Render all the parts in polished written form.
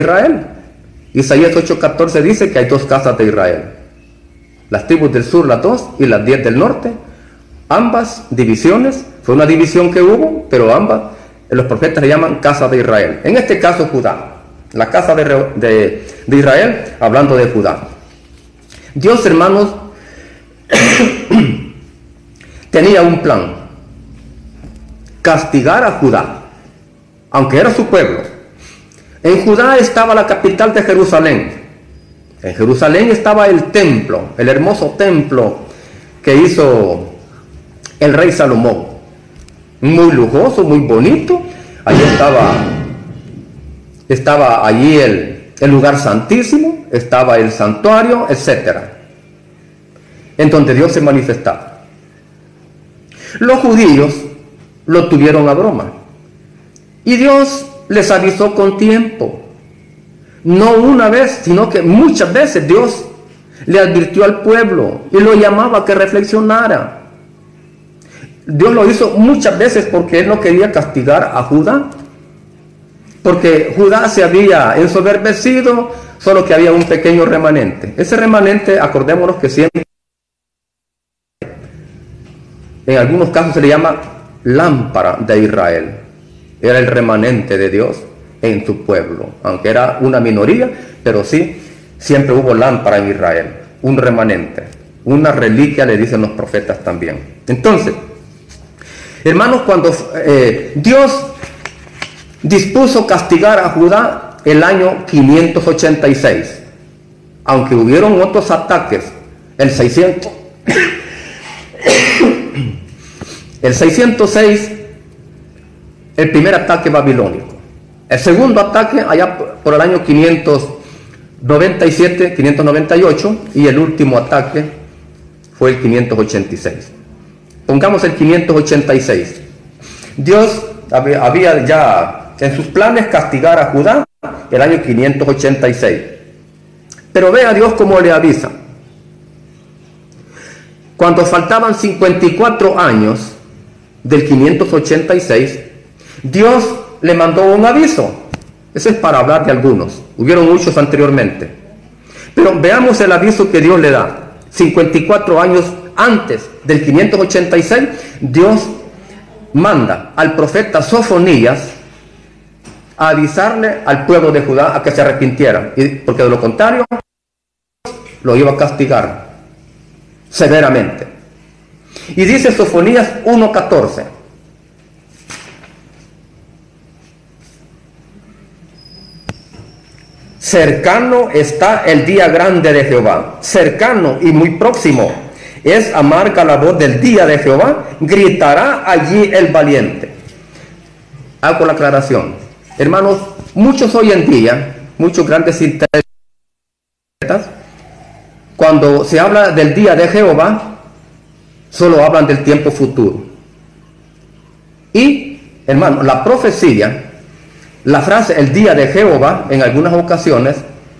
Israel. Isaías 8:14 dice que hay dos casas de Israel. Las tribus del sur, las 2, y las 10 del norte. Ambas divisiones, fue una división que hubo, pero ambas, los profetas le llaman casa de Israel. En este caso Judá, la casa de Israel, hablando de Judá. Dios, hermanos, tenía un plan: castigar a Judá, aunque era su pueblo. En Judá estaba la capital de Jerusalén. En Jerusalén estaba el templo, el hermoso templo que hizo el rey Salomón. Muy lujoso, muy bonito. Allí estaba allí el lugar santísimo, estaba el santuario, etc. En donde Dios se manifestaba. Los judíos lo tuvieron a broma. Y Dios les avisó con tiempo. No una vez, sino que muchas veces Dios le advirtió al pueblo y lo llamaba a que reflexionara. Dios lo hizo muchas veces porque Él no quería castigar a Judá. Porque Judá se había ensoberbecido, solo que había un pequeño remanente. Ese remanente, acordémonos que siempre, en algunos casos se le llama lámpara de Israel. Era el remanente de Dios en su pueblo, aunque era una minoría, pero sí, siempre hubo lámpara en Israel, un remanente, una reliquia, le dicen los profetas también. Entonces, hermanos, cuando Dios dispuso castigar a Judá el año 586, aunque hubieron otros ataques, el 606, el primer ataque babilónico. El segundo ataque allá por el año 597, 598, y el último ataque fue el 586. Pongamos el 586. Dios había ya en sus planes castigar a Judá el año 586. Pero ve a Dios cómo le avisa. Cuando faltaban 54 años del 586, Dios le mandó un aviso. Eso es para hablar de algunos. Hubieron muchos anteriormente. Pero veamos el aviso que Dios le da. 54 años antes del 586, Dios manda al profeta Sofonías a avisarle al pueblo de Judá a que se arrepintiera, porque de lo contrario lo iba a castigar severamente. Y dice Sofonías 1:14: cercano está el día grande de Jehová, cercano y muy próximo es amarga la voz del día de Jehová, gritará allí el valiente. Hago la aclaración, hermanos, muchos hoy en día, muchos grandes intérpretes, cuando se habla del día de Jehová, solo hablan del tiempo futuro. Y, hermano, la profecía, la frase el día de Jehová, en algunas ocasiones,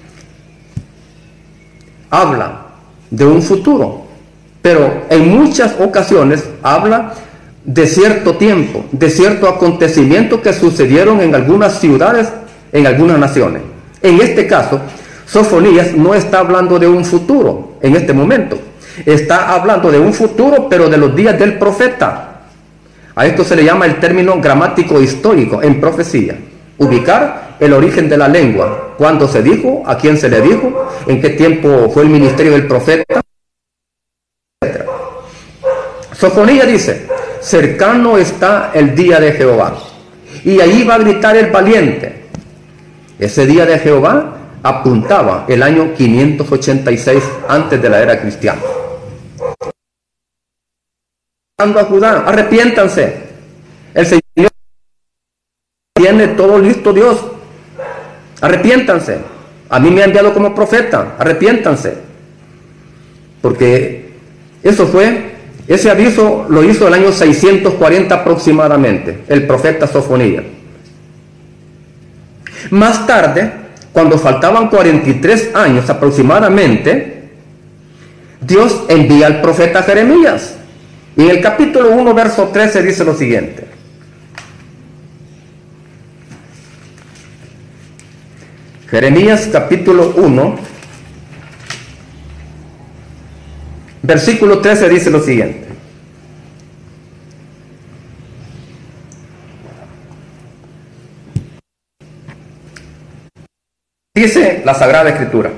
habla de un futuro, pero en muchas ocasiones habla de cierto tiempo, de cierto acontecimiento que sucedieron en algunas ciudades, en algunas naciones. En este caso, Sofonías no está hablando de un futuro en este momento, está hablando de un futuro, pero de los días del profeta. A esto se le llama el término gramático histórico en profecía. Ubicar el origen de la lengua, cuándo se dijo, a quién se le dijo, en qué tiempo fue el ministerio del profeta, etc. Sofonías dice: cercano está el día de Jehová, y ahí va a gritar el valiente. Ese día de Jehová apuntaba el año 586 antes de la era cristiana. A Judá, arrepiéntanse, el Señor tiene todo listo. Dios, arrepiéntanse, a mí me ha enviado como profeta, arrepiéntanse, porque ese aviso lo hizo el año 640 aproximadamente el profeta Sofonías. Más tarde, cuando faltaban 43 años aproximadamente, Dios envía al profeta Jeremías, y en el capítulo 1 verso 13 dice lo siguiente: Jeremías capítulo 1, versículo 13 dice lo siguiente. Dice la Sagrada Escritura.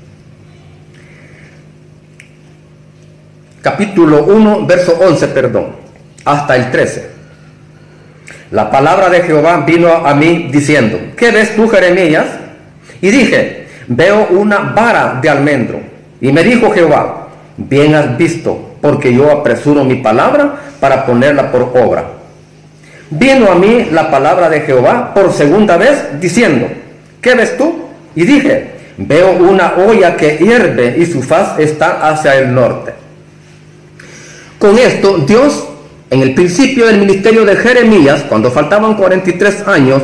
Capítulo 1, verso 11, hasta el 13. La palabra de Jehová vino a mí diciendo: ¿qué ves tú, Jeremías? Y dije: veo una vara de almendro. Y me dijo Jehová: bien has visto, porque yo apresuro mi palabra para ponerla por obra. Vino a mí la palabra de Jehová por segunda vez diciendo: ¿qué ves tú? Y dije: veo una olla que hierve y su faz está hacia el norte. Con esto, Dios, en el principio del ministerio de Jeremías, cuando faltaban 43 años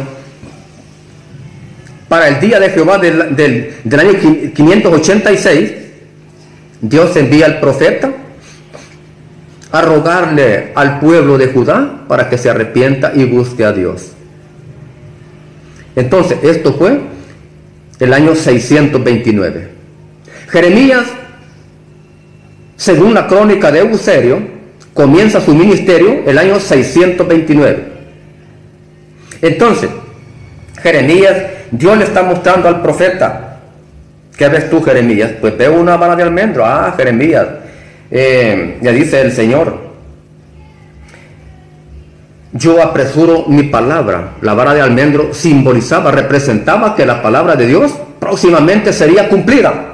para el día de Jehová del año 586, Dios envía al profeta a rogarle al pueblo de Judá para que se arrepienta y busque a Dios. Entonces, esto fue el año 629. Jeremías, según la crónica de Euserio, comienza su ministerio el año 629. Entonces, Jeremías, Dios le está mostrando al profeta: ¿qué ves tú, Jeremías? Pues veo una vara de almendro. Ah, Jeremías, ya dice el Señor: yo apresuro mi palabra. La vara de almendro simbolizaba, representaba que la palabra de Dios próximamente sería cumplida.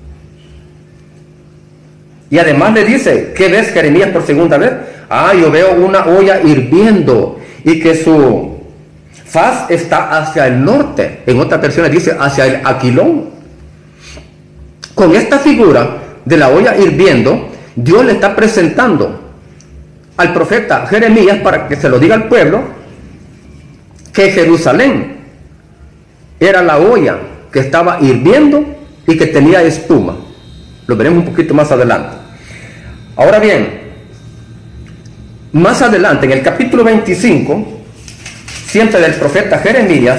Y además le dice: ¿qué ves, Jeremías, por segunda vez? Ah, yo veo una olla hirviendo y que su faz está hacia el norte. En otras versiones dice hacia el aquilón. Con esta figura de la olla hirviendo, Dios le está presentando al profeta Jeremías para que se lo diga al pueblo que Jerusalén era la olla que estaba hirviendo y que tenía espuma. Lo veremos un poquito más adelante. Ahora bien, más adelante en el capítulo 25, siempre del profeta Jeremías,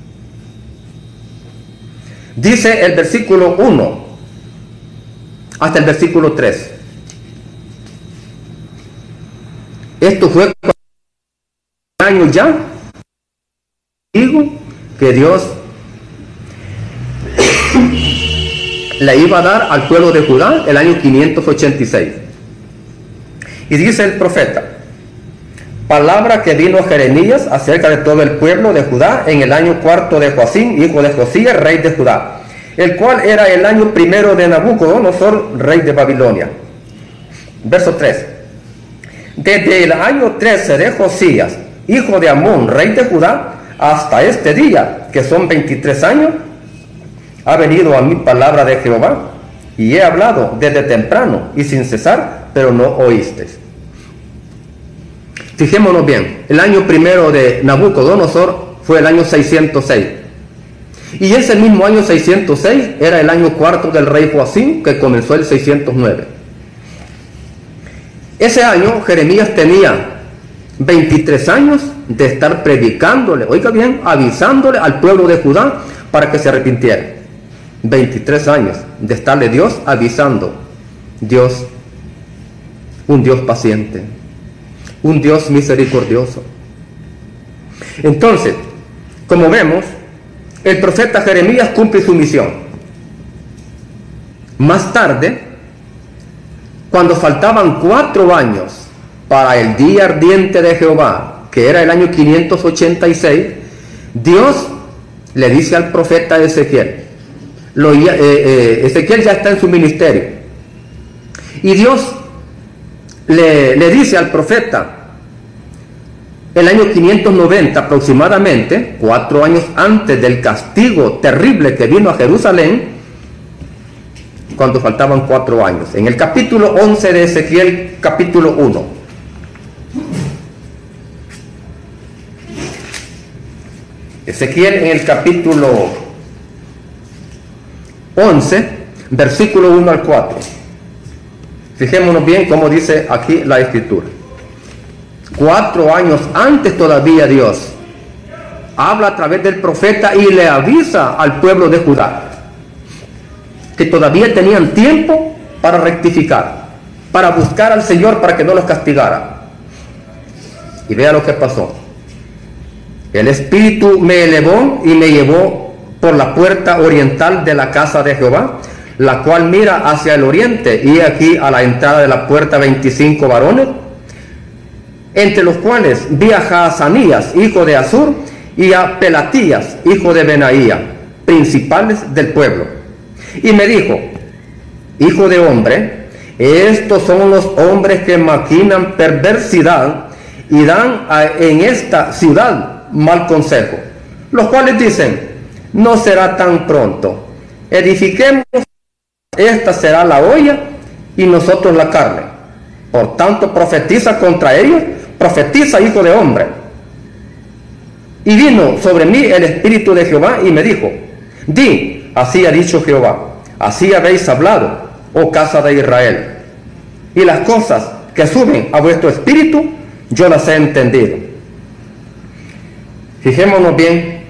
dice el versículo 1 hasta el versículo 3. Esto fue un año ya, digo, que Dios le iba a dar al pueblo de Judá el año 586. Y dice el profeta: palabra que vino a Jeremías acerca de todo el pueblo de Judá en el año cuarto de Joacim, hijo de Josías, rey de Judá, el cual era el año primero de Nabucodonosor, rey de Babilonia. Verso 3. Desde el año 13 de Josías, hijo de Amón, rey de Judá, hasta este día, que son 23 años, ha venido a mí palabra de Jehová, y he hablado desde temprano y sin cesar, pero no oísteis. Fijémonos bien, el año primero de Nabucodonosor fue el año 606. Y ese mismo año 606 era el año cuarto del rey Joacim, que comenzó el 609. Ese año Jeremías tenía 23 años de estar predicándole, oiga bien, avisándole al pueblo de Judá para que se arrepintiera. 23 años de estarle Dios avisando. Dios, un Dios paciente, un Dios misericordioso. Entonces, como vemos, el profeta Jeremías cumple su misión. Más tarde, cuando faltaban 4 años para el día ardiente de Jehová, que era el año 586, Dios le dice al profeta Ezequiel, Ezequiel ya está en su ministerio, y Dios le dice al profeta, el año 590 aproximadamente, 4 años antes del castigo terrible que vino a Jerusalén, cuando faltaban 4 años, en el capítulo 11 de Ezequiel, capítulo 1. Ezequiel en el capítulo 11, versículo 1 al 4. Fijémonos bien cómo dice aquí la escritura. 4 años antes todavía Dios habla a través del profeta y le avisa al pueblo de Judá que todavía tenían tiempo para rectificar, para buscar al Señor para que no los castigara. Y vea lo que pasó. El Espíritu me elevó y me llevó por la puerta oriental de la casa de Jehová, la cual mira hacia el oriente, y aquí a la entrada de la puerta 25 varones, entre los cuales vi a Jaazanías, hijo de Azur, y a Pelatías, hijo de Benaía, principales del pueblo. Y me dijo: hijo de hombre, estos son los hombres que maquinan perversidad y dan en esta ciudad mal consejo, los cuales dicen: no será tan pronto, edifiquemos, esta será la olla y nosotros la carne. Por tanto profetiza contra ellos, profetiza, hijo de hombre. Y vino sobre mí el Espíritu de Jehová y me dijo: di, así ha dicho Jehová, así habéis hablado, oh casa de Israel, y las cosas que suben a vuestro espíritu yo las he entendido. Fijémonos bien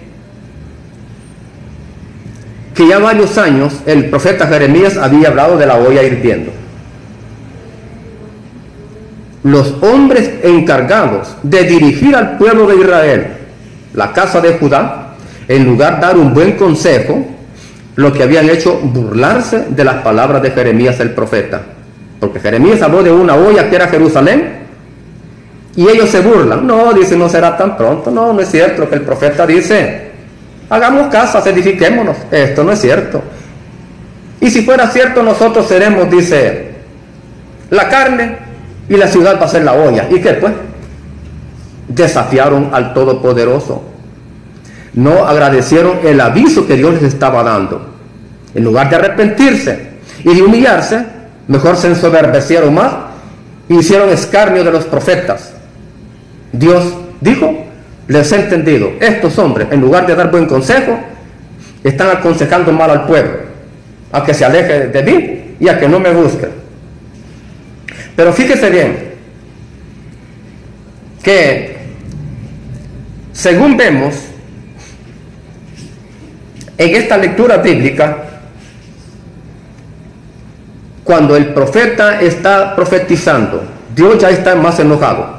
que ya varios años el profeta Jeremías había hablado de la olla hirviendo. Los hombres encargados de dirigir al pueblo de Israel, la casa de Judá, en lugar de dar un buen consejo, lo que habían hecho, burlarse de las palabras de Jeremías el profeta. Porque Jeremías habló de una olla que era Jerusalén, y ellos se burlan. No, dice, no será tan pronto. No, no es cierto lo que el profeta dice. Hagamos casas, edifiquémonos. Esto no es cierto. Y si fuera cierto, nosotros seremos, dice, la carne, y la ciudad va a ser la olla. ¿Y qué pues? Desafiaron al Todopoderoso. No agradecieron el aviso que Dios les estaba dando. En lugar de arrepentirse y de humillarse, mejor se ensoberbecieron más y hicieron escarnio de los profetas. Dios dijo: les he entendido. Estos hombres, en lugar de dar buen consejo, están aconsejando mal al pueblo, a que se aleje de mí y a que no me busque. Pero fíjese bien que, según vemos en esta lectura bíblica, cuando el profeta está profetizando, Dios ya está más enojado.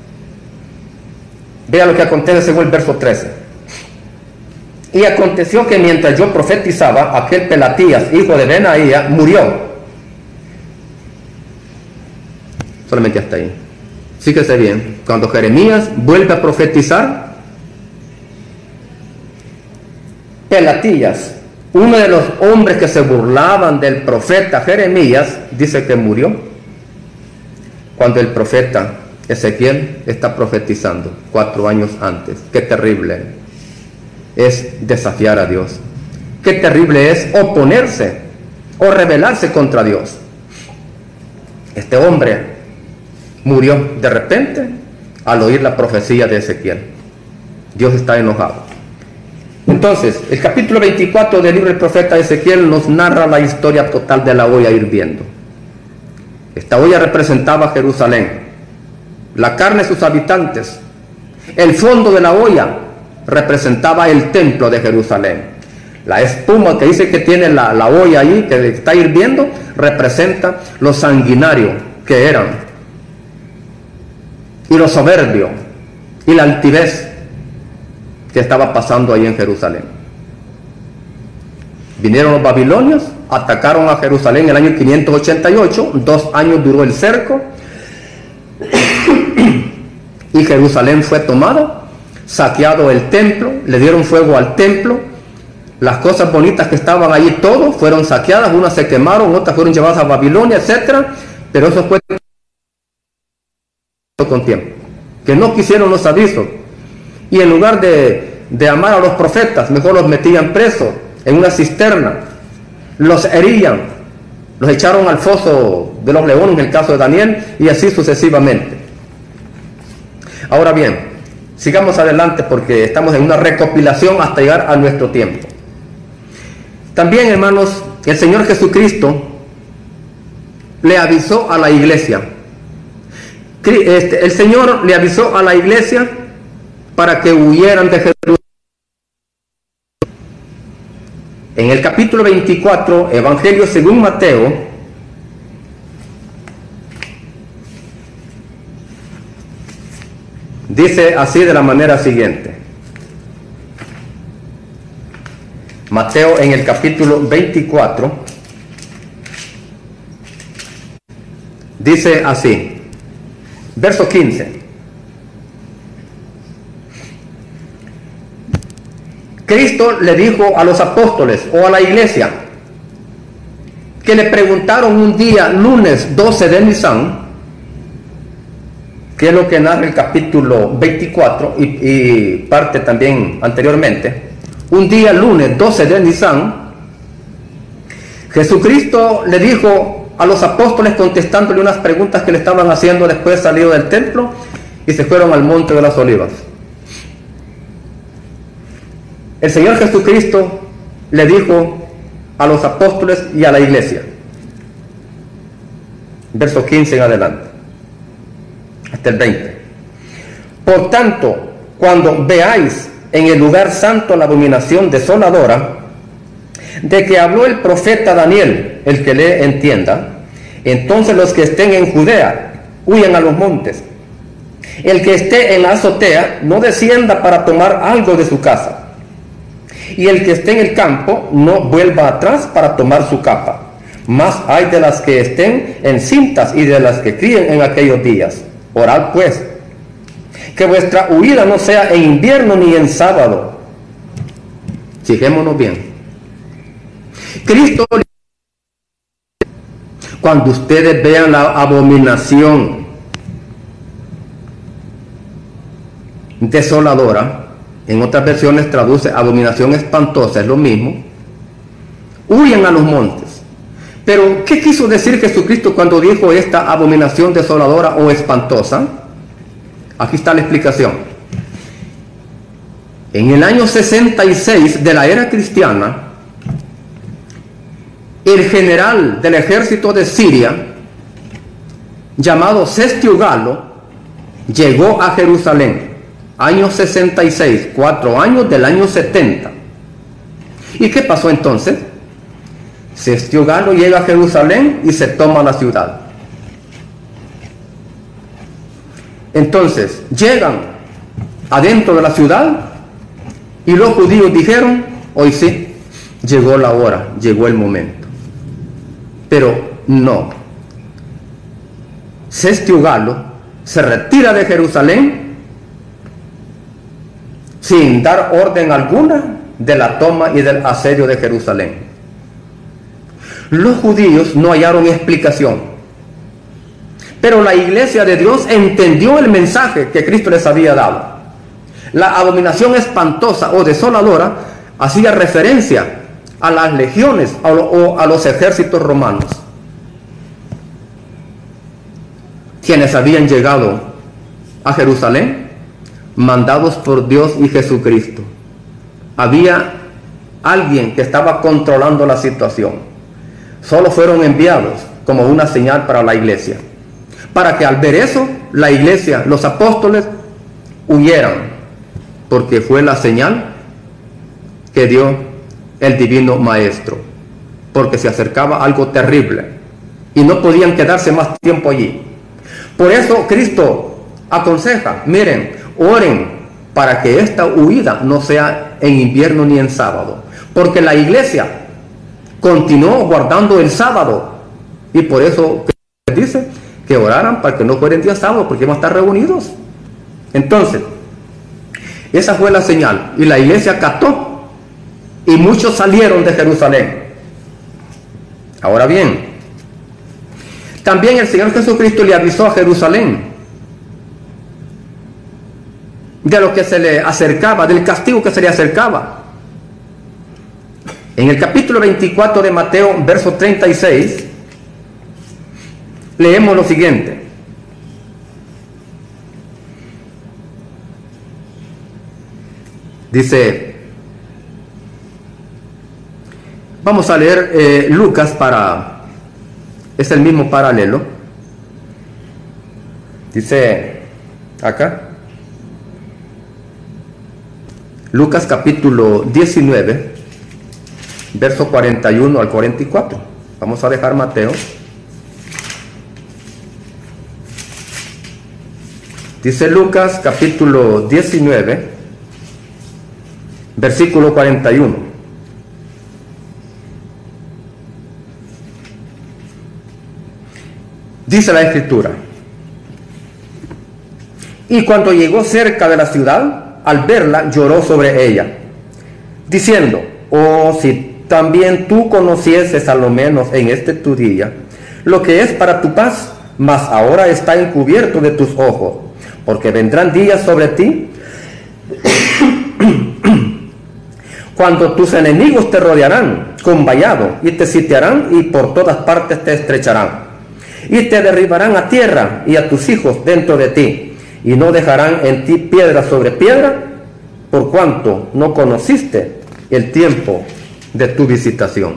Vea lo que acontece según el verso 13. Y aconteció que mientras yo profetizaba, aquel Pelatías, hijo de Benaía, murió. Solamente hasta ahí. Fíjese bien, cuando Jeremías vuelve a profetizar, Pelatías, uno de los hombres que se burlaban del profeta Jeremías, dice que murió cuando el profeta Ezequiel está profetizando 4 años antes. Qué terrible es desafiar a Dios. Qué terrible es oponerse o rebelarse contra Dios. Este hombre murió de repente al oír la profecía de Ezequiel. Dios está enojado. Entonces, el capítulo 24 del libro del profeta Ezequiel nos narra la historia total de la olla hirviendo. Esta olla representaba Jerusalén, la carne de sus habitantes. El fondo de la olla representaba el templo de Jerusalén. La espuma que dice que tiene la olla ahí, que está hirviendo, representa lo sanguinario que eran, y lo soberbio, y la altivez que estaba pasando ahí en Jerusalén. Vinieron los babilonios, atacaron a Jerusalén en el año 588, 2 años duró el cerco, y Jerusalén fue tomada, saqueado el templo, le dieron fuego al templo, las cosas bonitas que estaban allí, todos fueron saqueadas, unas se quemaron, otras fueron llevadas a Babilonia, etc. Pero eso fue con tiempo, que no quisieron los avisos, y en lugar de amar a los profetas, mejor los metían presos en una cisterna, los herían, los echaron al foso de los leones en el caso de Daniel, y así sucesivamente. Ahora bien, sigamos adelante porque estamos en una recopilación hasta llegar a nuestro tiempo. También, hermanos, el Señor Jesucristo le avisó a la iglesia. El Señor le avisó a la iglesia para que huyeran de Jerusalén. En el capítulo 24, Evangelio según Mateo, dice así de la manera siguiente. Mateo en el capítulo 24 dice así, verso 15. Cristo le dijo a los apóstoles o a la iglesia que le preguntaron un día, lunes 12 de Nisan, que es lo que narra el capítulo 24 y parte también anteriormente. Un día lunes 12 de Nisan, Jesucristo le dijo a los apóstoles contestándole unas preguntas que le estaban haciendo después de salir del templo y se fueron al monte de las Olivas. El Señor Jesucristo le dijo a los apóstoles y a la iglesia, verso 15 en adelante, hasta el 20. Por tanto, cuando veáis en el lugar santo la abominación desoladora, de que habló el profeta Daniel, el que le entienda, entonces los que estén en Judea huyan a los montes. El que esté en la azotea no descienda para tomar algo de su casa. Y el que esté en el campo no vuelva atrás para tomar su capa. Más hay de las que estén encintas y de las que críen en aquellos días. Orad pues, que vuestra huida no sea en invierno ni en sábado. Fijémonos bien. Cristo, cuando ustedes vean la abominación desoladora, en otras versiones traduce abominación espantosa, es lo mismo, huyan a los montes. Pero, ¿qué quiso decir Jesucristo cuando dijo esta abominación desoladora o espantosa? Aquí está la explicación. En el año 66 de la era cristiana, el general del ejército de Siria, llamado Cestio Galo, llegó a Jerusalén. Año 66, 4 años del año 70. ¿Y qué pasó entonces? Cestio Galo llega a Jerusalén y se toma la ciudad. Entonces, llegan adentro de la ciudad y los judíos dijeron, hoy sí, llegó la hora, llegó el momento. Pero no. Cestio Galo se retira de Jerusalén sin dar orden alguna de la toma y del asedio de Jerusalén. Los judíos no hallaron explicación, pero la iglesia de Dios entendió el mensaje que Cristo les había dado. La abominación espantosa o desoladora hacía referencia a las legiones o a los ejércitos romanos, quienes habían llegado a Jerusalén mandados por Dios y Jesucristo. Había alguien que estaba controlando la situación. Solo fueron enviados como una señal para la iglesia, para que al ver eso, la iglesia, los apóstoles, huyeran, porque fue la señal que dio el divino maestro, porque se acercaba algo terrible y no podían quedarse más tiempo allí. Por eso Cristo aconseja, miren, oren para que esta huida no sea en invierno ni en sábado, porque la iglesia continuó guardando el sábado y por eso dice que oraran para que no fuera en día sábado, porque iban a estar reunidos. Entonces, esa fue la señal y la iglesia acató y muchos salieron de Jerusalén. Ahora bien, también el Señor Jesucristo le avisó a Jerusalén de lo que se le acercaba, del castigo que se le acercaba. En el capítulo 24 de Mateo, verso 36, leemos lo siguiente. Dice, vamos a leer Lucas es el mismo paralelo. Dice acá, Lucas capítulo 19, verso 41 al 44. Vamos a dejar Mateo. Dice Lucas capítulo 19, versículo 41. Dice la Escritura: y cuando llegó cerca de la ciudad, al verla, lloró sobre ella, diciendo: oh, si también tú conocieses a lo menos en este tu día lo que es para tu paz, mas ahora está encubierto de tus ojos, porque vendrán días sobre ti cuando tus enemigos te rodearán con vallado y te sitiarán y por todas partes te estrecharán y te derribarán a tierra y a tus hijos dentro de ti, y no dejarán en ti piedra sobre piedra, por cuanto no conociste el tiempo de tu visitación.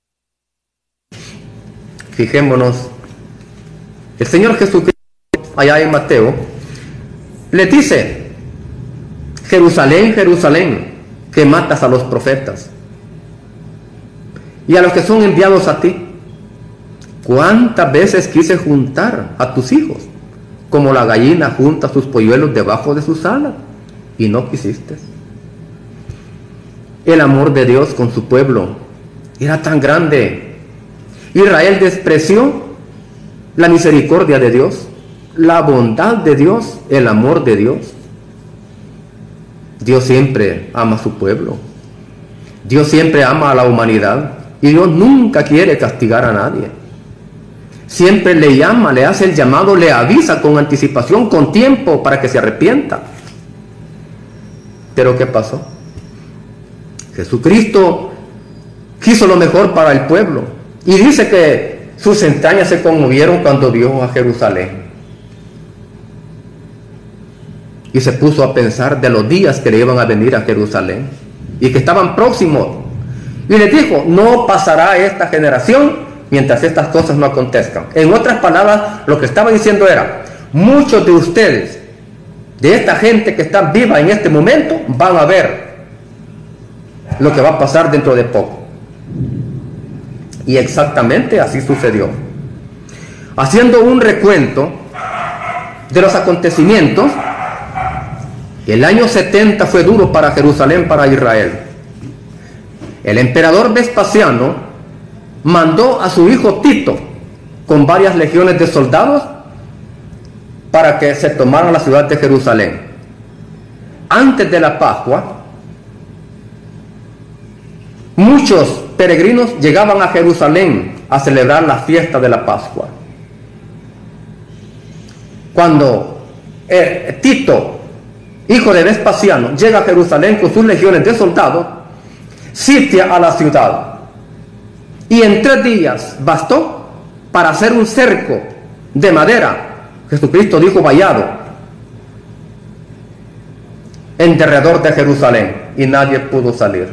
Fijémonos, el Señor Jesucristo allá en Mateo le dice: Jerusalén, Jerusalén, que matas a los profetas y a los que son enviados a ti. ¿Cuántas veces quise juntar a tus hijos como la gallina junta sus polluelos debajo de sus alas, y no quisiste? El amor de Dios con su pueblo era tan grande. Israel despreció la misericordia de Dios, la bondad de Dios, el amor de Dios. Dios siempre ama a su pueblo. Dios siempre ama a la humanidad. Y Dios nunca quiere castigar a nadie. Siempre le llama, le hace el llamado, le avisa con anticipación, con tiempo, para que se arrepienta. Pero ¿qué pasó? Jesucristo quiso lo mejor para el pueblo. Y dice que sus entrañas se conmovieron cuando vio a Jerusalén. Y se puso a pensar de los días que le iban a venir a Jerusalén y que estaban próximos. Y le dijo: no pasará esta generación mientras estas cosas no acontezcan. En otras palabras, lo que estaba diciendo era: muchos de ustedes, de esta gente que está viva en este momento, van a ver lo que va a pasar dentro de poco. Y exactamente así sucedió. Haciendo un recuento de los acontecimientos, el año 70 fue duro para Jerusalén, para Israel. El emperador Vespasiano mandó a su hijo Tito con varias legiones de soldados para que se tomaran la ciudad de Jerusalén. Antes de la Pascua, muchos peregrinos llegaban a Jerusalén a celebrar la fiesta de la Pascua. Cuando Tito, hijo de Vespasiano, llega a Jerusalén con sus legiones de soldados, sitia a la ciudad. Y en 3 días bastó para hacer un cerco de madera, Jesucristo dijo vallado, en derredor de Jerusalén, y nadie pudo salir.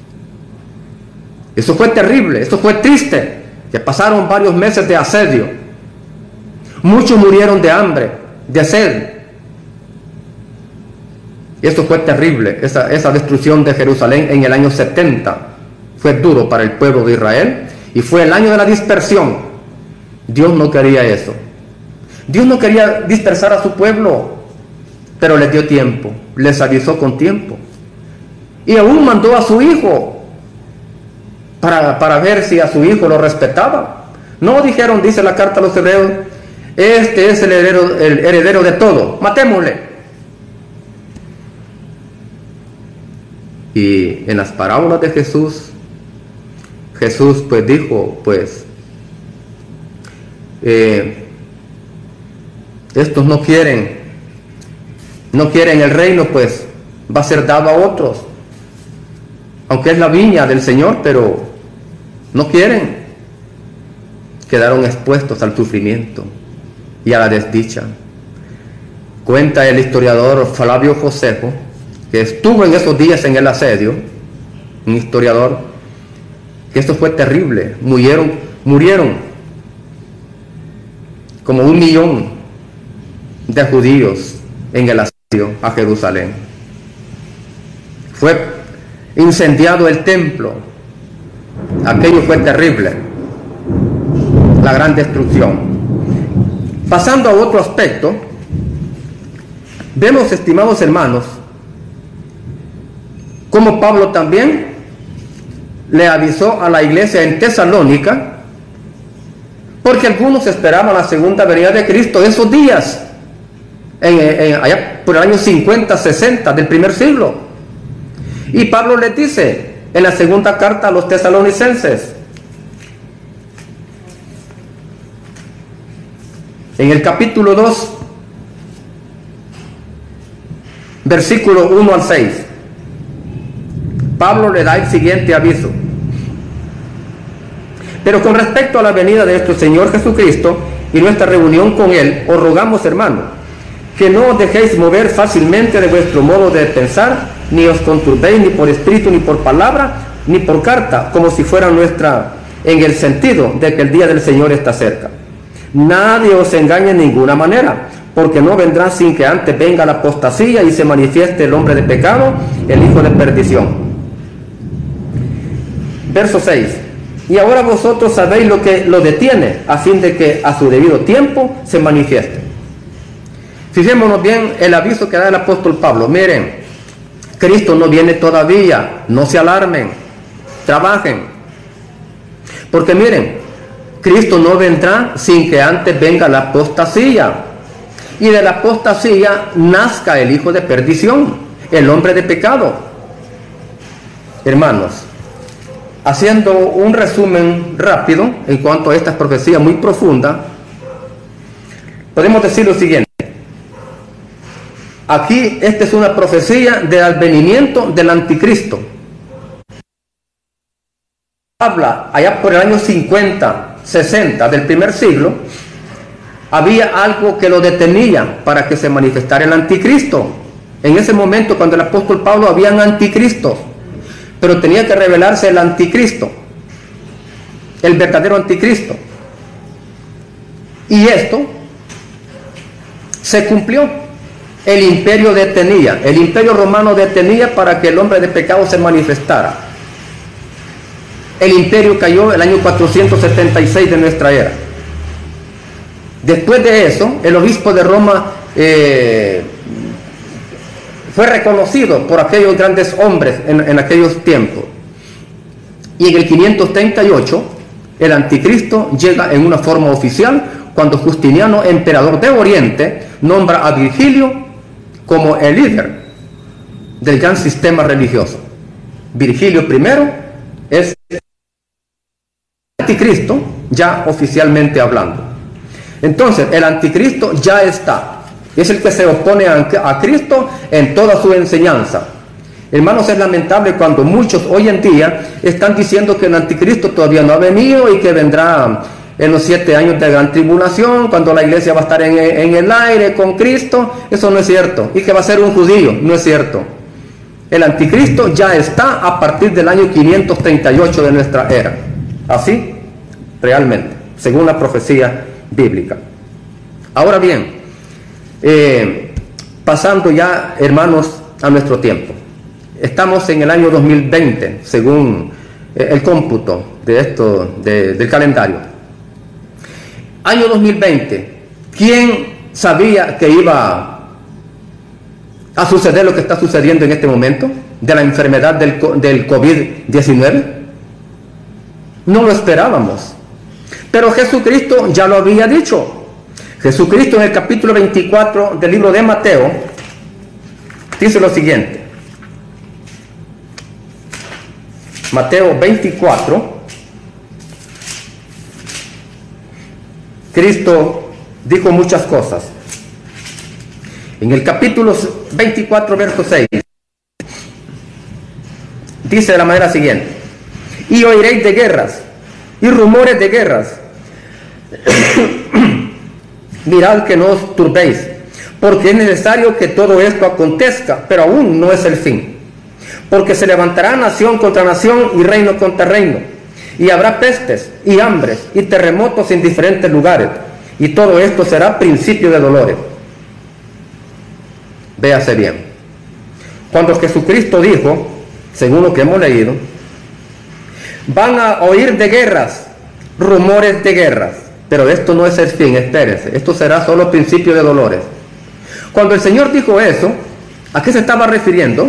Eso fue terrible, eso fue triste, que pasaron varios meses de asedio. Muchos murieron de hambre, de sed. Y eso fue terrible, esa destrucción de Jerusalén en el año 70. Fue duro para el pueblo de Israel y fue el año de la dispersión. Dios no quería eso. Dios no quería dispersar a su pueblo, pero les dio tiempo, les avisó con tiempo. Y aún mandó a su hijo para ver si a su hijo lo respetaba. No dijeron, dice la carta a los hebreos, este es el heredero de todo, matémosle. Y en las parábolas de Jesús pues dijo, pues, estos no quieren el reino, pues va a ser dado a otros, aunque es la viña del Señor, pero no quieren. Quedaron expuestos al sufrimiento y a la desdicha. Cuenta el historiador Flavio Josefo, que estuvo en esos días en el asedio, un historiador, que esto fue terrible. Murieron como 1 millón de judíos en el asedio a Jerusalén. Fue incendiado el templo, Aquello fue terrible, la gran destrucción. Pasando a otro aspecto, vemos, estimados hermanos, como Pablo también le avisó a la iglesia en Tesalónica, porque algunos esperaban la segunda venida de Cristo esos días, allá por el año 50, 60 del primer siglo. Y Pablo les dice en la segunda carta a los tesalonicenses, en el capítulo 2, versículo 1 al 6, Pablo le da el siguiente aviso: pero con respecto a la venida de nuestro Señor Jesucristo y nuestra reunión con Él, os rogamos, hermanos, que no os dejéis mover fácilmente de vuestro modo de pensar, ni os conturbéis ni por espíritu, ni por palabra, ni por carta, como si fuera nuestra, en el sentido de que el día del Señor está cerca. Nadie os engañe en ninguna manera, porque no vendrá sin que antes venga la apostasía y se manifieste el hombre de pecado, el hijo de perdición. Verso 6. Y ahora vosotros sabéis lo que lo detiene, a fin de que a su debido tiempo se manifieste. Fijémonos bien el aviso que da el apóstol Pablo. Miren, Cristo no viene todavía, no se alarmen, trabajen. Porque miren, Cristo no vendrá sin que antes venga la apostasía. Y de la apostasía nazca el hijo de perdición, el hombre de pecado. Hermanos, haciendo un resumen rápido en cuanto a esta profecía muy profunda, podemos decir lo siguiente. Aquí esta es una profecía del advenimiento del anticristo. Habla allá por el año 50, 60 del primer siglo, había algo que lo detenía para que se manifestara el anticristo. En ese momento, cuando el apóstol Pablo, habían anticristos, pero tenía que revelarse el anticristo, el verdadero anticristo. Y esto se cumplió. El imperio detenía, el imperio romano detenía para que el hombre de pecado se manifestara. El imperio cayó el año 476 de nuestra era. Después de eso, el obispo de Roma fue reconocido por aquellos grandes hombres en aquellos tiempos. Y en el 538, el anticristo llega en una forma oficial cuando Justiniano, emperador de Oriente, nombra a Virgilio como el líder del gran sistema religioso. Virgilio I es el anticristo, ya oficialmente hablando. Entonces, el anticristo ya está. Es el que se opone a Cristo en toda su enseñanza. Hermanos, es lamentable cuando muchos hoy en día están diciendo que el anticristo todavía no ha venido y que vendrá en los 7 años de gran tribulación, cuando la iglesia va a estar en el aire con Cristo. Eso no es cierto. Y que va a ser un judío, no es cierto. El anticristo ya está a partir del año 538 de nuestra era. Así, realmente, según la profecía bíblica. Ahora bien, pasando ya, hermanos, a nuestro tiempo. Estamos en el año 2020, según el cómputo de esto, del calendario. Año 2020, ¿quién sabía que iba a suceder lo que está sucediendo en este momento? De la enfermedad del COVID-19. No lo esperábamos. Pero Jesucristo ya lo había dicho. Jesucristo en el capítulo 24 del libro de Mateo dice lo siguiente. Mateo 24. Cristo dijo muchas cosas. En el capítulo 24, verso 6, dice de la manera siguiente: y oiréis de guerras y rumores de guerras. Mirad que no os turbéis, porque es necesario que todo esto acontezca, pero aún no es el fin. Porque se levantará nación contra nación y reino contra reino, y habrá pestes y hambres y terremotos en diferentes lugares, y todo esto será principio de dolores. Véase bien. Cuando Jesucristo dijo, según lo que hemos leído, Van a oír de guerras, rumores de guerras. Pero esto no es el fin, espérese. Esto será solo principio de dolores. Cuando el Señor dijo eso, ¿a qué se estaba refiriendo?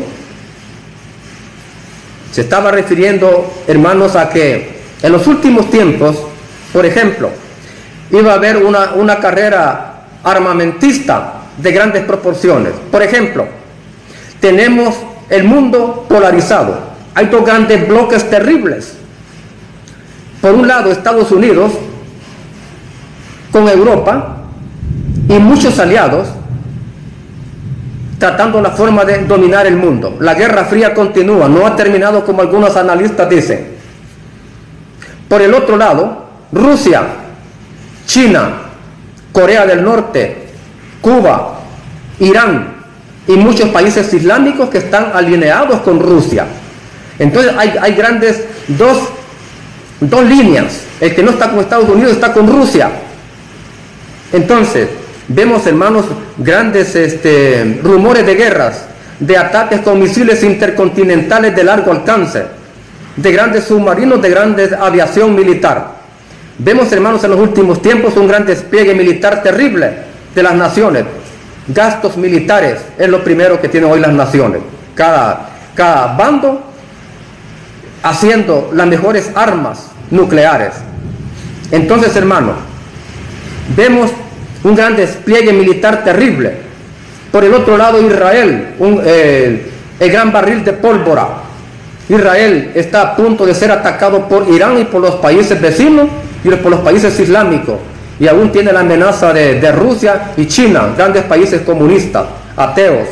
Se estaba refiriendo, hermanos, a que en los últimos tiempos, por ejemplo, iba a haber una carrera armamentista de grandes proporciones. Por ejemplo, tenemos el mundo polarizado. Hay dos grandes bloques terribles. Por un lado, Estados Unidos con Europa y muchos aliados tratando la forma de dominar el mundo. La Guerra Fría continúa, no ha terminado como algunos analistas dicen. Por el otro lado, Rusia, China, Corea del Norte, Cuba, Irán y muchos países islámicos que están alineados con Rusia. Entonces hay grandes dos líneas. El que no está con Estados Unidos está con Rusia. Entonces, vemos, hermanos, grandes rumores de guerras, de ataques con misiles intercontinentales de largo alcance, de grandes submarinos, de grande aviación militar. Vemos, hermanos, en los últimos tiempos un gran despliegue militar terrible de las naciones. Gastos militares es lo primero que tienen hoy las naciones. Cada bando haciendo las mejores armas nucleares. Entonces, hermanos, vemos un gran despliegue militar terrible. Por el otro lado, Israel, el gran barril de pólvora. Israel está a punto de ser atacado por Irán y por los países vecinos y por los países islámicos. Y aún tiene la amenaza de Rusia y China, grandes países comunistas, ateos.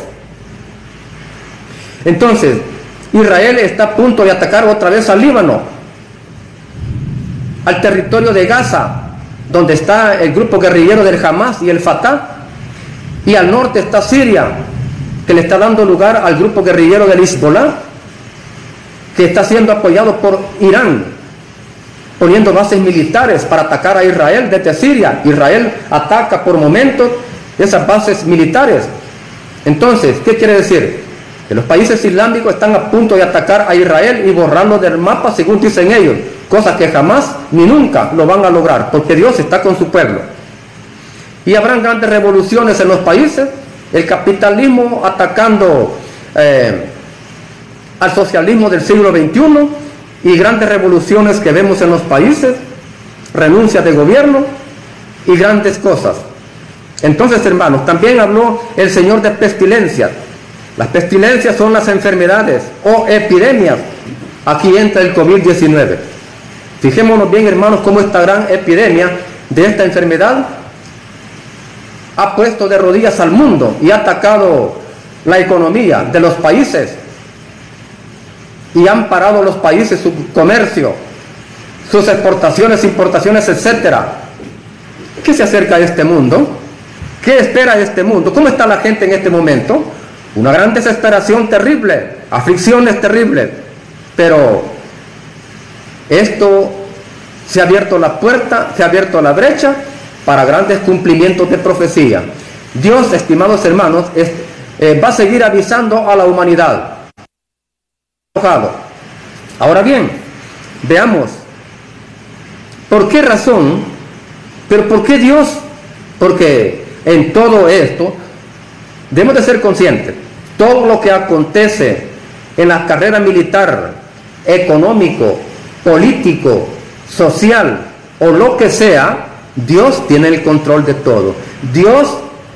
Entonces, Israel está a punto de atacar otra vez al Líbano, al territorio de Gaza, donde está el grupo guerrillero del Hamas y el Fatah, y al norte está Siria, que le está dando lugar al grupo guerrillero del Hezbollah, que está siendo apoyado por Irán, poniendo bases militares para atacar a Israel desde Siria. Israel ataca por momentos esas bases militares. Entonces, ¿qué quiere decir? Que los países islámicos están a punto de atacar a Israel y borrarlo del mapa, según dicen ellos, cosas que jamás ni nunca lo van a lograr, porque Dios está con su pueblo. Y habrán grandes revoluciones en los países, el capitalismo atacando al socialismo del siglo XXI, y grandes revoluciones que vemos en los países, renuncia de gobierno y grandes cosas. Entonces, hermanos, también habló el Señor de pestilencias. Las pestilencias son las enfermedades o epidemias. Aquí entra el COVID-19. Fijémonos bien, hermanos, cómo esta gran epidemia de esta enfermedad ha puesto de rodillas al mundo y ha atacado la economía de los países, y han parado los países su comercio, sus exportaciones, importaciones, etcétera. ¿Qué se acerca a este mundo? ¿Qué espera este mundo? ¿Cómo está la gente en este momento? Una gran desesperación terrible, aflicciones terribles, pero esto se ha abierto la puerta, se ha abierto la brecha para grandes cumplimientos de profecía. Dios, estimados hermanos, va a seguir avisando a la humanidad. Ahora bien, veamos, ¿por qué razón? ¿Pero por qué Dios? Porque en todo esto debemos de ser conscientes. Todo lo que acontece en la carrera militar, económico, político, social o lo que sea, Dios tiene el control de todo. Dios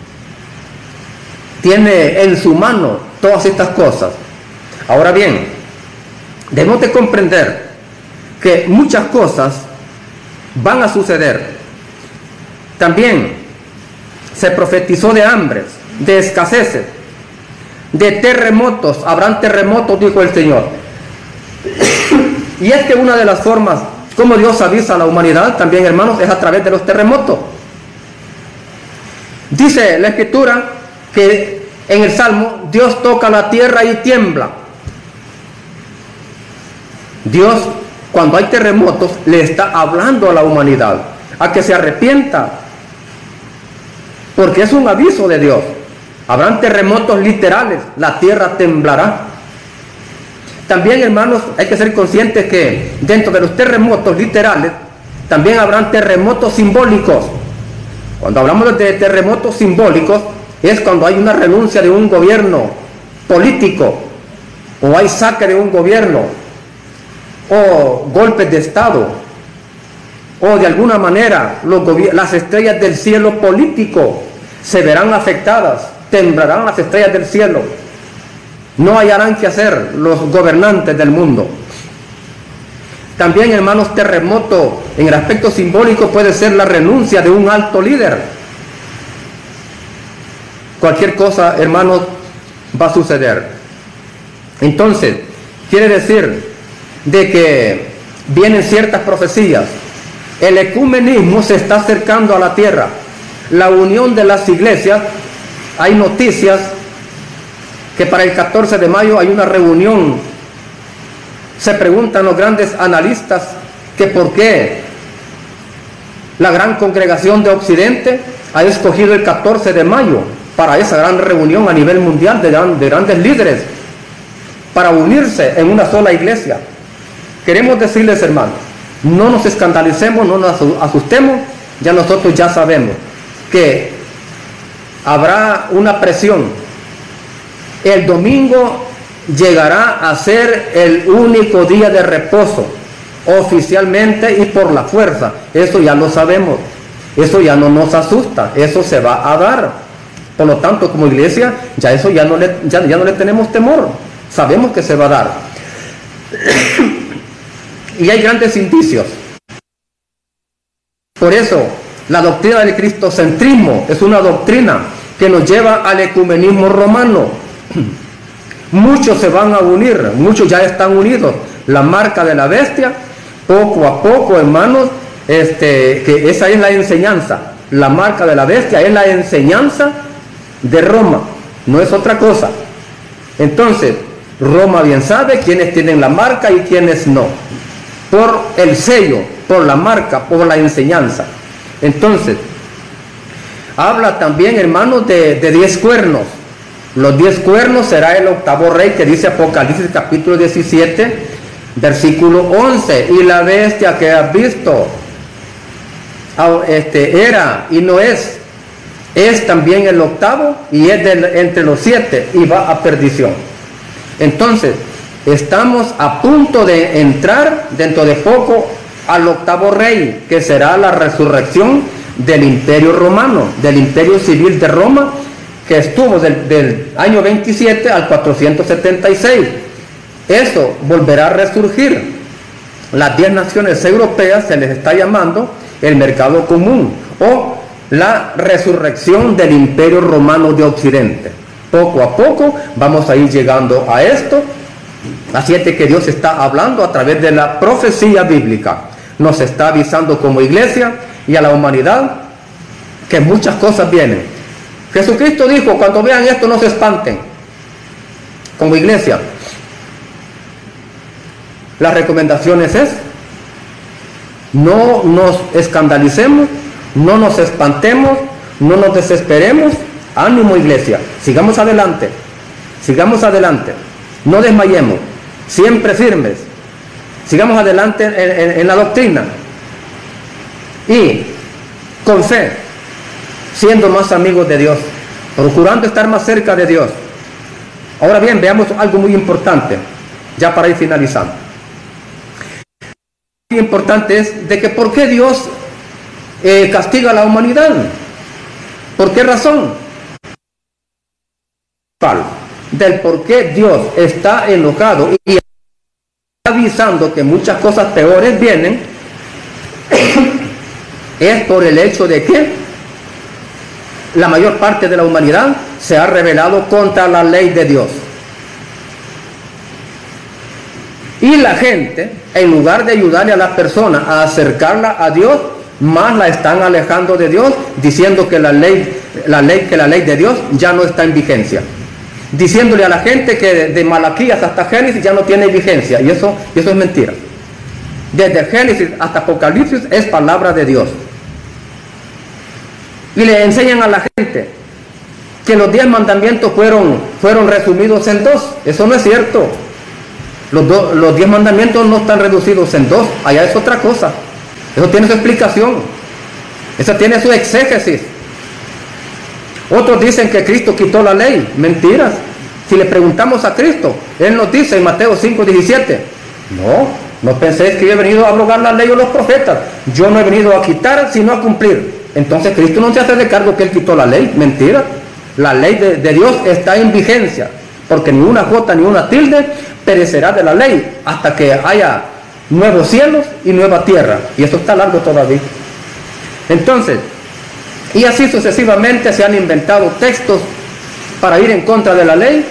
tiene en su mano todas estas cosas. Ahora bien, debemos de comprender que muchas cosas van a suceder. También se profetizó de hambres, de escaseces, de terremotos. Habrán terremotos, dijo el Señor. Y es que una de las formas como Dios avisa a la humanidad también, hermanos, es a través de los terremotos. Dice la Escritura que en el Salmo, Dios toca la tierra y tiembla. Dios, cuando hay terremotos, le está hablando a la humanidad a que se arrepienta, porque es un aviso de Dios. Habrán terremotos literales, la tierra temblará. También, hermanos, hay que ser conscientes que dentro de los terremotos literales, también habrán terremotos simbólicos. Cuando hablamos de terremotos simbólicos, es cuando hay una renuncia de un gobierno político, o hay saque de un gobierno, o golpes de Estado, o de alguna manera las estrellas del cielo político se verán afectadas, temblarán las estrellas del cielo. No hallarán qué hacer los gobernantes del mundo. También, hermanos, terremoto en el aspecto simbólico puede ser la renuncia de un alto líder. Cualquier cosa, hermanos, va a suceder. Entonces, quiere decir de que vienen ciertas profecías. El ecumenismo se está acercando a la tierra. La unión de las iglesias, hay noticias que para el 14 de mayo hay una reunión. Se preguntan los grandes analistas que por qué la gran congregación de Occidente ha escogido el 14 de mayo para esa gran reunión a nivel mundial de grandes líderes, para unirse en una sola iglesia. Queremos decirles, hermanos, no nos escandalicemos, no nos asustemos, ya nosotros ya sabemos que habrá una presión. El domingo llegará a ser el único día de reposo, oficialmente y por la fuerza. Eso ya lo sabemos, eso ya no nos asusta, eso se va a dar. Por lo tanto, como iglesia, ya eso ya no le tenemos temor, sabemos que se va a dar. Y hay grandes indicios. Por eso, la doctrina del cristocentrismo es una doctrina que nos lleva al ecumenismo romano. Muchos se van a unir, muchos ya están unidos. La marca de la bestia, poco a poco, hermanos, que esa es la enseñanza. La marca de la bestia es la enseñanza de Roma, no es otra cosa. Entonces, Roma bien sabe quiénes tienen la marca y quiénes no. Por el sello, por la marca, por la enseñanza. Entonces, habla también, hermanos, de 10 cuernos. Los 10 cuernos será el octavo rey, que dice Apocalipsis capítulo 17, versículo 11. Y la bestia que has visto era y no es también el octavo, y es entre los 7 y va a perdición. Entonces, estamos a punto de entrar dentro de poco al octavo rey, que será la resurrección del imperio romano, del imperio civil de Roma, que estuvo del año 27 al 476. Eso volverá a resurgir. Las 10 naciones europeas se les está llamando el mercado común, o la resurrección del imperio romano de Occidente. Poco a poco vamos a ir llegando a esto. Así es de que Dios está hablando a través de la profecía bíblica. Nos está avisando como iglesia y a la humanidad que muchas cosas vienen. Jesucristo dijo: cuando vean esto no se espanten. Como iglesia, la recomendación es: no nos escandalicemos, no nos espantemos, no nos desesperemos. Ánimo, iglesia, sigamos adelante, no desmayemos, siempre firmes, sigamos adelante en la doctrina y con fe, siendo más amigos de Dios, procurando estar más cerca de Dios. Ahora bien, veamos algo muy importante, ya para ir finalizando. Muy importante es de que ¿por qué Dios castiga a la humanidad? ¿Por qué razón? Del por qué Dios está enojado y está avisando que muchas cosas peores vienen, es por el hecho de que la mayor parte de la humanidad se ha rebelado contra la ley de Dios. Y la gente, en lugar de ayudarle a la persona a acercarla a Dios, más la están alejando de Dios, diciendo que la ley de Dios ya no está en vigencia. Diciéndole a la gente que de Malaquías hasta Génesis ya no tiene vigencia. Y eso es mentira. Desde Génesis hasta Apocalipsis es palabra de Dios. Y le enseñan a la gente que los 10 mandamientos fueron resumidos en 2. Eso no es cierto. Los 10 mandamientos no están reducidos en 2, allá es otra cosa. Eso tiene su explicación, eso tiene su exégesis. Otros dicen que Cristo quitó la ley, mentiras. Si le preguntamos a Cristo, Él nos dice en Mateo 5:17, no penséis que yo he venido a abrogar la ley o los profetas, yo no he venido a quitar sino a cumplir. Entonces Cristo no se hace de cargo que Él quitó la ley, mentira. La ley de Dios está en vigencia, porque ni una jota ni una tilde perecerá de la ley hasta que haya nuevos cielos y nueva tierra, y eso está largo todavía. Entonces, y así sucesivamente se han inventado textos para ir en contra de la ley,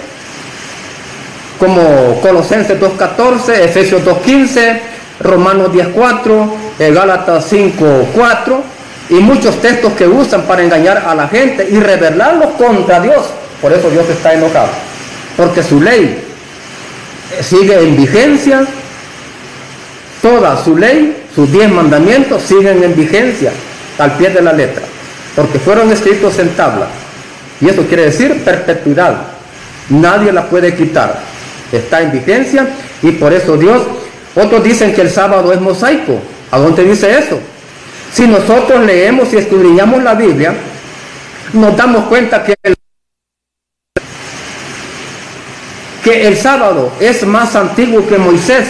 como Colosenses 2:14, Efesios 2:15, Romanos 10:4, Gálatas 5:4, y muchos textos que usan para engañar a la gente y rebelarlos contra Dios. Por eso Dios está enojado, porque su ley sigue en vigencia, toda su ley, sus 10 mandamientos siguen en vigencia al pie de la letra, porque fueron escritos en tabla, y eso quiere decir perpetuidad, nadie la puede quitar, está en vigencia. Y por eso Dios, otros dicen que el sábado es mosaico. ¿A dónde dice eso? Si nosotros leemos y escudriñamos la Biblia, nos damos cuenta que el sábado es más antiguo que Moisés,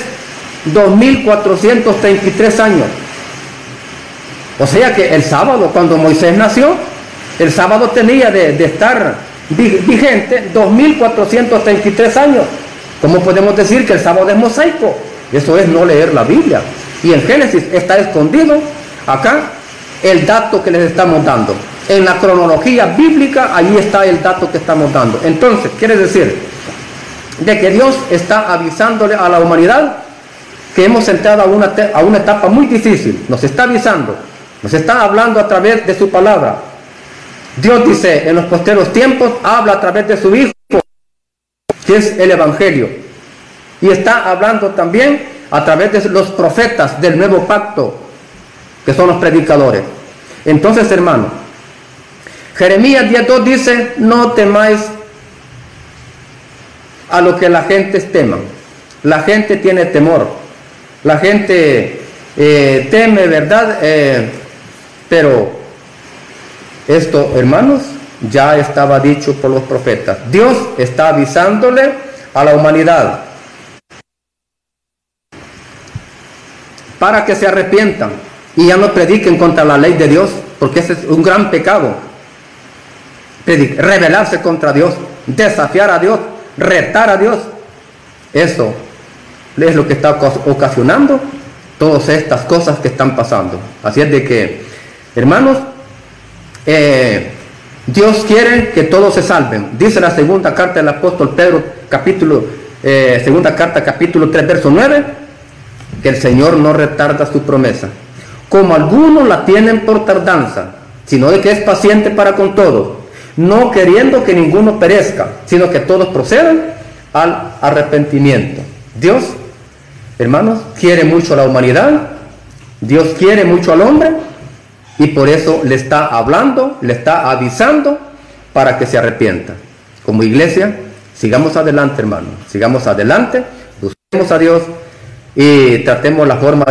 2433 años. O sea que el sábado, cuando Moisés nació, el sábado tenía de estar vigente 2433 años. ¿Cómo podemos decir que el sábado es mosaico? Eso es no leer la Biblia. Y en Génesis está escondido acá el dato que les estamos dando. En la cronología bíblica, ahí está el dato que estamos dando. Entonces, quiere decir de que Dios está avisándole a la humanidad que hemos entrado a una etapa muy difícil. Nos está avisando, nos está hablando a través de su palabra. Dios dice, en los posteros tiempos, habla a través de su Hijo, que es el Evangelio. Y está hablando también a través de los profetas del nuevo pacto, que son los predicadores. Entonces, hermano, Jeremías 10:2 dice, no temáis a lo que la gente tema. La gente tiene temor, la gente teme, ¿verdad? Pero esto, hermanos, ya estaba dicho por los profetas. Dios está avisándole a la humanidad para que se arrepientan y ya no prediquen contra la ley de Dios, porque ese es un gran pecado. Rebelarse contra Dios, desafiar a Dios, retar a Dios. Eso es lo que está ocasionando todas estas cosas que están pasando. Así es de que, hermanos, Dios quiere que todos se salven. Dice la segunda carta del apóstol Pedro, segunda carta, capítulo 3, verso 9, que el Señor no retarda su promesa, como algunos la tienen por tardanza, sino de que es paciente para con todos, no queriendo que ninguno perezca, sino que todos procedan al arrepentimiento. Dios, hermanos, quiere mucho a la humanidad, Dios quiere mucho al hombre, y por eso le está hablando, le está avisando para que se arrepienta. Como iglesia, sigamos adelante, hermanos, sigamos adelante, busquemos a Dios y tratemos la forma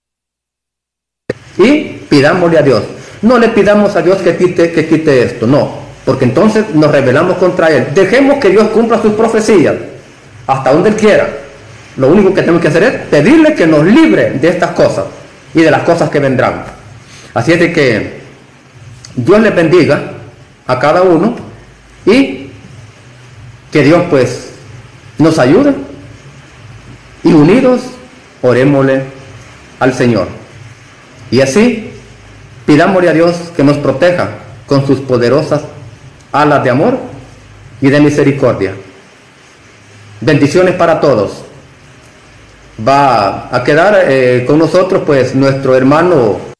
y pidámosle a Dios. No le pidamos a Dios que quite esto, no, porque entonces nos rebelamos contra Él. Dejemos que Dios cumpla sus profecías hasta donde Él quiera. Lo único que tenemos que hacer es pedirle que nos libre de estas cosas y de las cosas que vendrán. Así es de que Dios les bendiga a cada uno y que Dios pues nos ayude, y unidos orémosle al Señor. Y así pidámosle a Dios que nos proteja con sus poderosas alas de amor y de misericordia. Bendiciones para todos. Va a quedar con nosotros pues nuestro hermano